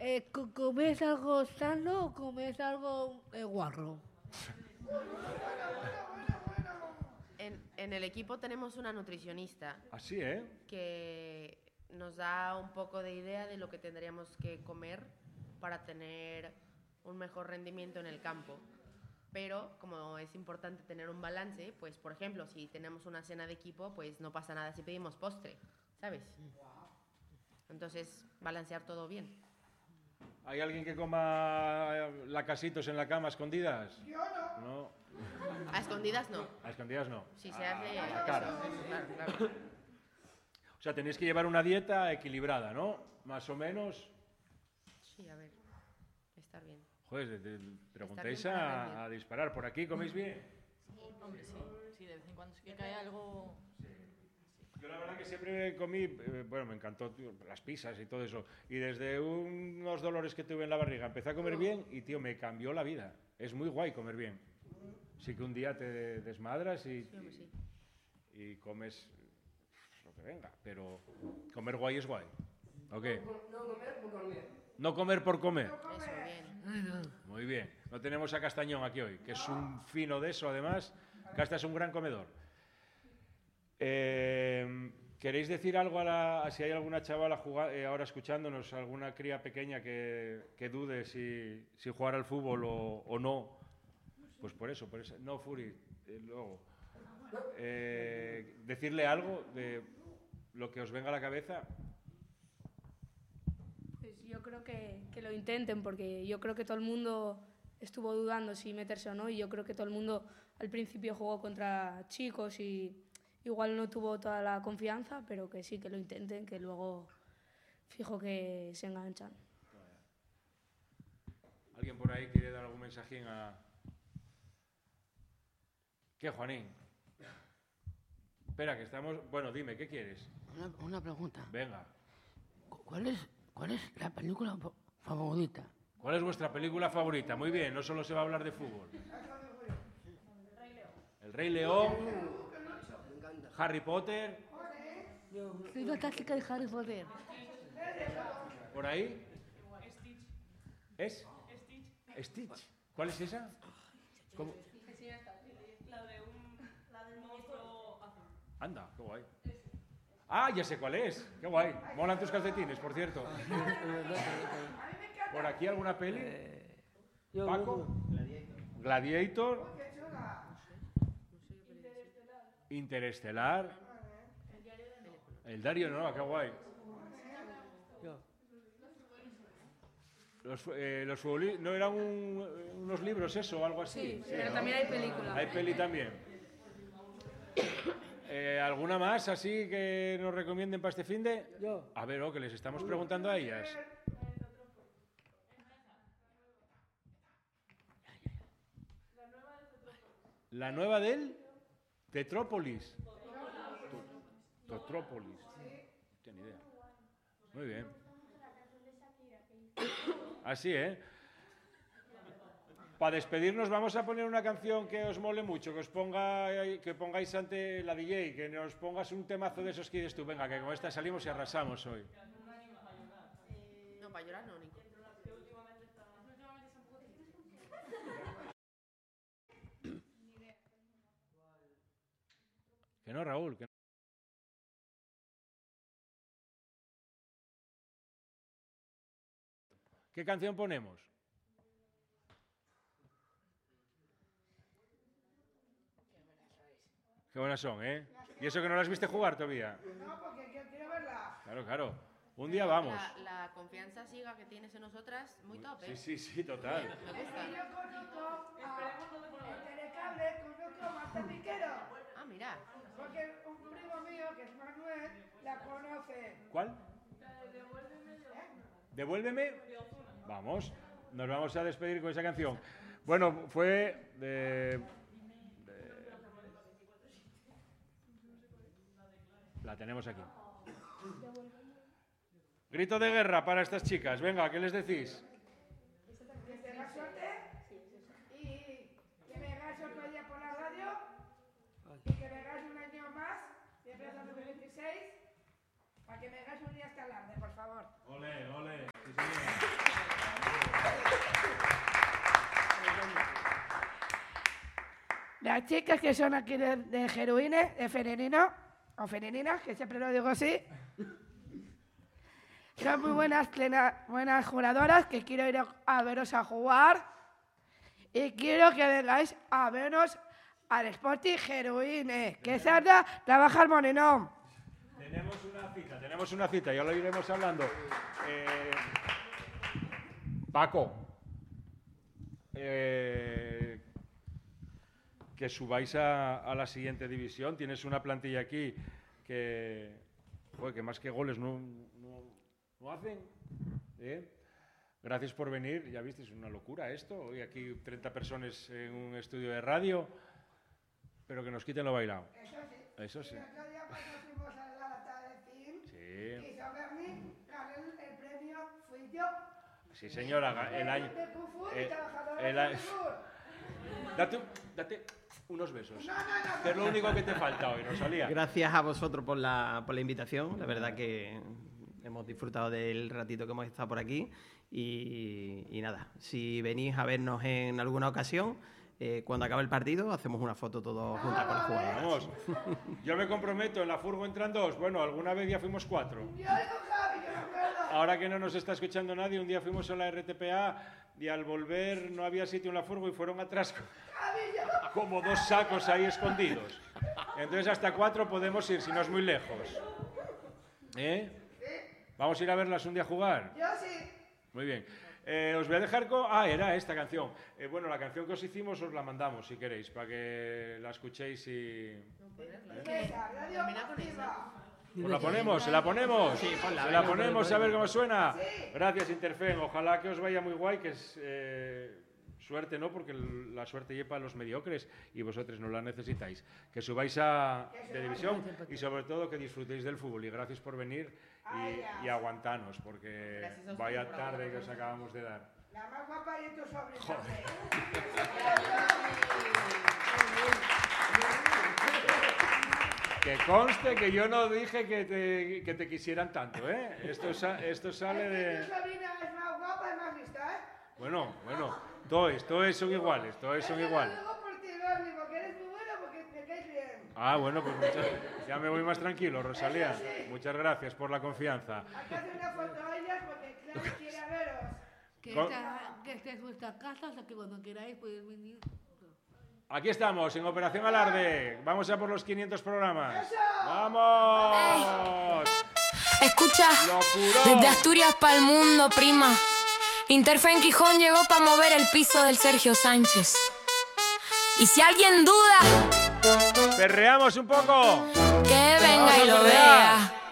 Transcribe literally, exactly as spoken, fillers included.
Eh, ¿Comes algo sano o comes algo eh, guarro? En, en el equipo tenemos una nutricionista. Así, ¿eh? Que nos da un poco de idea de lo que tendríamos que comer para tener un mejor rendimiento en el campo. Pero como es importante tener un balance, pues por ejemplo, si tenemos una cena de equipo, pues no pasa nada si pedimos postre, ¿sabes? Entonces, balancear todo bien. ¿Hay alguien que coma lacasitos en la cama a escondidas? Yo no. No. A escondidas no. A escondidas no. Si se hace... A la cara. Eso, claro, claro. O sea, tenéis que llevar una dieta equilibrada, ¿no? Más o menos. Sí, a ver, estar bien. Joder, te, te preguntéis a, a disparar. ¿Por aquí coméis bien? Sí, hombre, sí. Sí, de vez en cuando sí que cae algo... Yo la verdad que siempre comí, eh, bueno, me encantó tío, las pizzas y todo eso. Y desde unos dolores que tuve en la barriga empecé a comer bien y, tío, me cambió la vida. Es muy guay comer bien. Sí que un día te desmadras y, Sí, hombre, sí. y, y comes lo que venga, pero comer guay es guay. ¿O qué? No comer por comer. No comer por comer. Eso, bien. Muy bien. No tenemos a Castañón aquí hoy, que es un fino de eso, además. Casta es un gran comedor. Eh, ¿Queréis decir algo a, la, a si hay alguna chavala juga, eh, ahora escuchándonos, alguna cría pequeña que, que dude si, si jugar al fútbol o, o no? Pues por eso, por eso. No, Furi, eh, luego. Eh, decirle algo de lo que os venga a la cabeza. Pues yo creo que, que lo intenten, porque yo creo que todo el mundo estuvo dudando si meterse o no, y yo creo que todo el mundo al principio jugó contra chicos y igual no tuvo toda la confianza, pero que sí, que lo intenten, que luego fijo que se enganchan. ¿Alguien por ahí quiere dar algún mensajín a...? ¿Qué, Juanín? Espera, que estamos... Bueno, dime, ¿qué quieres? Una, una pregunta. Venga. ¿Cuál es, ¿Cuál es la película favorita? ¿Cuál es vuestra película favorita? Muy bien, no solo se va a hablar de fútbol. El Rey León, Harry Potter. Soy fantástica de Harry Potter. ¿Por ahí? ¿Es? Stitch. ¿Cuál es esa? ¿Cómo? Anda, qué guay. Ah, ya sé cuál es. Qué guay. Molan tus calcetines, por cierto. ¿Por aquí alguna peli? ¿Paco? Gladiator. Interestelar. El Dario no, qué guay. Los, eh, los futbolistas, ¿no eran un, unos libros eso o algo así? Sí, sí, pero ¿no? También hay película. Hay peli también. Eh, ¿Alguna más así que nos recomienden para este finde? Yo. A ver, oh, que les estamos preguntando a ellas. La nueva del Tetrópolis. Tetrópolis. No tengo ni idea. Muy bien. Así, ¿eh? Para despedirnos vamos a poner una canción que os mole mucho, que os ponga, que pongáis ante la D J, que nos pongas un temazo de esos que dices tú, venga, que con esta salimos y arrasamos hoy. No, para llorar no, Nico. Que no, Raúl, que no. ¿Qué canción ponemos? Qué buenas son, ¿eh? ¿Y eso que no las viste jugar todavía? No, porque quiero verla. Claro, claro. Un día vamos. La, la confianza ciega que tienes en nosotras, muy top, ¿eh? Sí, sí, sí, total. Me gusta. Yo conozco a Telecable, conozco a Marta Piquero. Ah, mira. Porque un primo mío, que es Manuel, la conoce. ¿Cuál? Devuélveme. Vamos, nos vamos a despedir con esa canción. Bueno, fue de, de... La tenemos aquí. Grito de guerra para estas chicas. Venga, ¿qué les decís? Que tenga suerte y que vengáis otro día por la radio y que vengáis un año más, siempre hasta dos mil veintiséis, para que vengáis un día hasta tarde, por favor. Ole, ole. Sí, las chicas que son aquí de, de Jeruines, de femenino, o femeninas, que siempre lo digo así, son muy buenas, plena, buenas jugadoras, que quiero ir a, a veros a jugar y quiero que vengáis a vernos al Sporting Jeruines, que se anda, trabaja el Molinón. Tenemos una cita, tenemos una cita, ya lo iremos hablando. Eh, Paco, eh, que subáis a, a la siguiente división. Tienes una plantilla aquí que, joder, que más que goles no, no, no hacen. ¿eh? Gracias por venir. Ya viste, es una locura esto. Hoy aquí treinta personas en un estudio de radio, pero que nos quiten lo bailado. Eso sí. Eso sí. Y el otro día cuando fuimos a la lata de film, Sí. quiso Berni, gané el, el premio, fui yo. Sí, señora, el año... De Kufur y eh, trabajadora el de año- Kufur. Date, date unos besos. No, no, no. Que es lo único que te falta hoy, Rosalía. Gracias a vosotros por la, por la invitación. La verdad que hemos disfrutado del ratito que hemos estado por aquí. Y, y nada, si venís a vernos en alguna ocasión, eh, cuando acabe el partido, hacemos una foto todos juntos con los jugadores. Vamos, yo me comprometo, en la furgo entran dos. Bueno, alguna vez ya fuimos cuatro. Yo con Javi, yo me acuerdo. Ahora que no nos está escuchando nadie, un día fuimos a la R T P A y al volver no había sitio en la furgo y fueron atrás Javi, yo. como dos sacos ahí escondidos. Entonces hasta cuatro podemos ir, si no es muy lejos. ¿Eh? ¿Vamos a ir a verlas un día jugar? Yo sí. Muy bien. Eh, os voy a dejar con... Ah, era esta canción. Eh, bueno, la canción que os hicimos os la mandamos, si queréis, para que la escuchéis y... Esa, radio activa. ¿Os la ponemos? ¿Se la ponemos? Sí, ponla, ¿Se la venga, ponemos ponla, a ver ponla. cómo suena? Gracias, Interfen. Ojalá que os vaya muy guay, que es... Eh, suerte, ¿no? Porque el- la suerte lleva a los mediocres y vosotros no la necesitáis. Que subáis a de división y sobre todo que disfrutéis del fútbol. Y gracias por venir y, y aguantanos, porque Gracias a ustedes vaya por tarde que aguantarnos. os acabamos de dar. La más guapa y tu sobrina. Que conste que yo no dije que te, que te quisieran tanto, ¿eh? Esto, sa- esto sale Tu de... sobrina es más guapa y más lista, ¿eh? Bueno, bueno, todos, todos son iguales, todos son Eso iguales. lo digo por ti, Berni, porque eres muy buena, porque me caes bien. Ah, bueno, pues muchas, ya me voy más tranquilo, Rosalía. Muchas gracias por la confianza. Aquí hace una foto a ellas porque Clara quiere veros. Que Con- esta, que esta es vuestra casa, o sea que cuando queráis podéis venir. Aquí estamos, en Operación Alarde. Vamos a por los quinientos programas. ¡Vamos! Escucha, ¡Locurón! desde Asturias para el mundo, prima. Interfen Quijón llegó para mover el piso del Sergio Sánchez. Y si alguien duda, ¡Perreamos un poco! que venga Vamos y a lo perrear. vea.